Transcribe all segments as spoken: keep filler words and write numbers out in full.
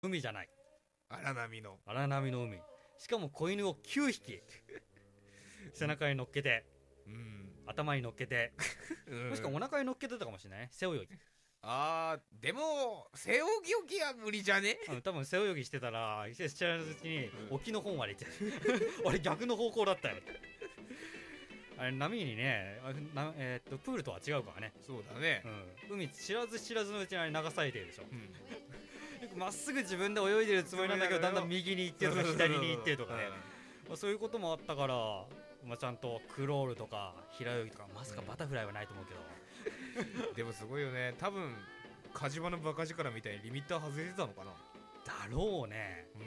海じゃない、 荒波の荒波の海、しかも子犬をきゅうひき背中に乗っけて、 うん、 頭に乗っけて、 うん、 もしくはお腹に乗っけてたかもしれないね、背泳ぎ。 あーでも背泳ぎは無理じゃね。 うん、多分背泳ぎしてたら知らないうちに沖の方まで行ってたあれ逆の方向だったよあれ波にね、な、えー、っとプールとは違うからね。 そうだね、 うん、海知らず知らずのうちにあれ流されてるでしょ。 うん、 まっすぐ自分で泳いでるつもりなんだけど、だんだん右に行ってるとか左に行ってるとかね、まあ、そういうこともあったから、まあ、ちゃんとクロールとか平泳ぎとか、まさかバタフライはないと思うけど、 うん、でもすごいよね。多分火事場のバカ力みたいにリミッター外れてたのかな。 だろうね、 うん、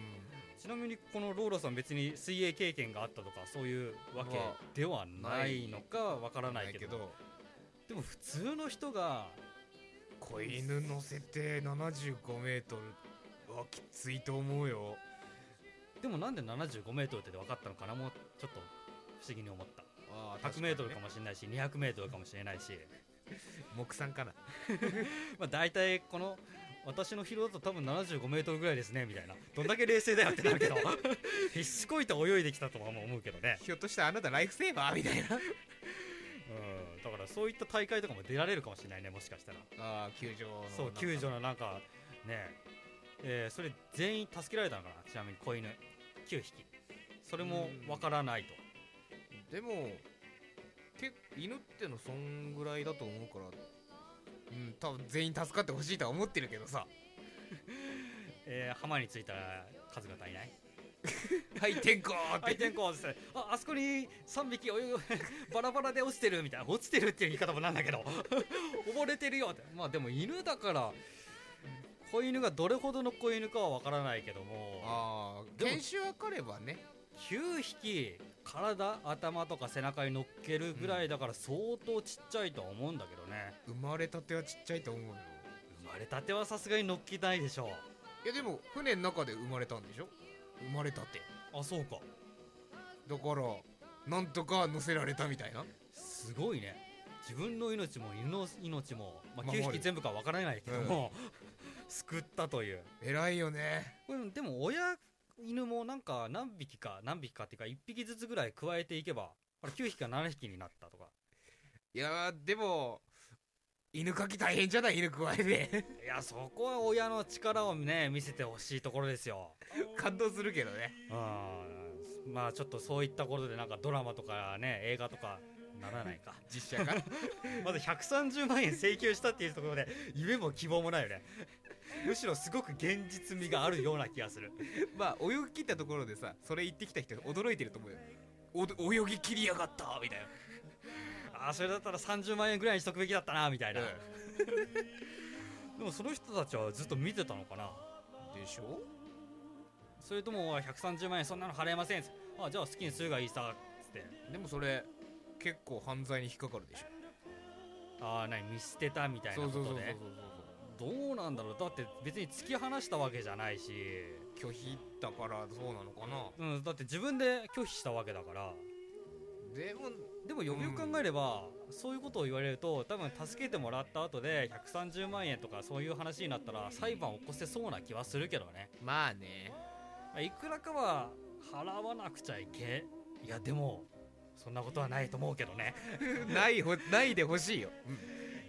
ちなみにこのローラさん別に水泳経験があったとかそういうわけではないのかわからないけど、でも普通の人が子犬乗せてななじゅうごメートルはきついと思うよ。 でもなんでななじゅうごメートルって分かったのかな、もうちょっと不思議に思った。 あひゃくメートルかもしれないしにひゃくメートルかもしれないし目算かなまあ大体この私の疲労だと多分ななじゅうごメートルぐらいですねみたいな、どんだけ冷静だよってなるけど必死こいて泳いできたとは思うけどね。 ひょっとしたらあなたライフセーバーみたいなうん、だからそういった大会とかも出られるかもしれないね、もしかしたら。 ああ救助のそう救助のなんかねえー、それ全員助けられたのかな、ちなみに子犬きゅうひき、それもわからないと。 でもけ犬ってのそんぐらいだと思うから、うん多分全員助かってほしいとは思ってるけどさえー、浜に着いたら数が足りないはい転校ってはい転校ですね、ああそこにさんびき泳ぐバラバラで落ちてるみたいな、落ちてるっていう言い方もなんだけど溺れてるよって。まあでも犬だから子犬がどれほどの子犬かはわからないけども、 ああでも犬種分かればねきゅうひき体頭とか背中に乗っけるぐらいだから相当ちっちゃいとは思うんだけどね、 生まれたてはちっちゃいと思うよ。 生まれたてはさすがに乗っけないでしょいやでも船の中で生まれたんでしょ、生まれたてう。あ、そうか、 だからなんとか乗せられたみたいな。 すごいね。自分の命も犬の命も、まあ、 守るきゅうひき全部かわからないけども、救ったという。 偉いよね。 これでも親犬もなんか何匹か何匹かっていうかいっぴきずつぐらい加えていけばあれきゅうひきかななひきになったとか。 いやーでも犬かき大変じゃない、犬加えていやそこは親の力をね見せてほしいところですよ。 感動するけどね。 うん、まあちょっとそういったことでなんかドラマとかね映画とかならないか実写かまずひゃくさんじゅうまんえん請求したっていうところで夢も希望もないよねむしろすごく現実味があるような気がするまあ泳ぎ切ったところでさ、それ言ってきた人驚いてると思うよ。お泳ぎ切りやがったみたいな。 ああそれだったらさんじゅうまんえんぐらいにしとくべきだったなみたいな、うん、でもその人たちはずっと見てたのかな。 でしょ。 それともひゃくさんじゅうまんえんそんなの払えません、あじゃあ好きにするがいいさつって。 でもそれ結構犯罪に引っかかるでしょ。 ああ何見捨てたみたいなことでどうなんだろう。だって別に突き放したわけじゃないし、 拒否だからそうなのかな。 うんだって自分で拒否したわけだから。 でもでもよくよく考えれば、うん、そういうことを言われると多分助けてもらった後でひゃくさんじゅうまんえんとかそういう話になったら裁判を起こせそうな気はするけどね。 まあね、 まあ、いくらかは払わなくちゃいけ、いやでもそんなことはないと思うけどねないほないでほしいよ、うん、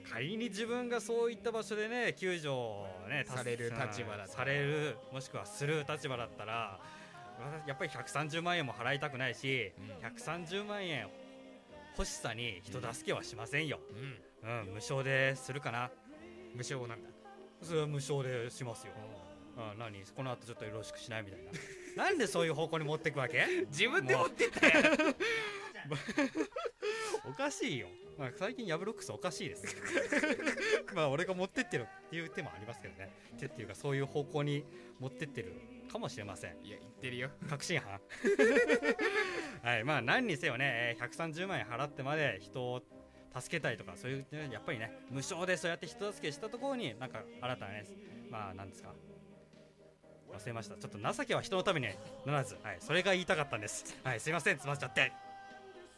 仮に自分がそういった場所でね救助をねされる立場だったら、 されるもしくはする立場だったらやっぱりひゃくさんじゅうまんえんも払いたくないし、うん、ひゃくさんじゅうまんえん欲しさに人助けはしませんよ、うん、うん、無償でするかな。 無償なんだ。 それは無償でしますよ、うん、何この後ちょっとよろしくしないみたいななんでそういう方向に持ってくわけ自分で持ってったよおかしいよ、まあ、最近ヤブロックスおかしいですまあ俺が持ってってるっていう手もありますけどね。手っていうかそういう方向に持ってってるかもしれません。 いや言ってるよ確信犯はいまあ何にせよねひゃくさんじゅうまんえん払ってまで人を助けたいとかそういう、ね、やっぱりね無償でそうやって人助けしたところになんか新たなねまあ何ですか忘れました。ちょっと情けは人のためにならず、はい、それが言いたかったんです。はい、すいません、つまっちゃって。